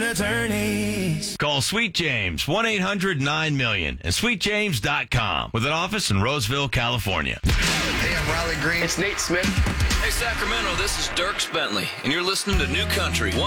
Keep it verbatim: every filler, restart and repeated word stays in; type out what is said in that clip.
attorneys. Call Sweet James, one eight hundred nine million and sweet james dot com with an office in Roseville, California. Hey, I'm Riley Green. It's Nate Smith. Hey, Sacramento, this is Dirk Bentley, and you're listening to New Country one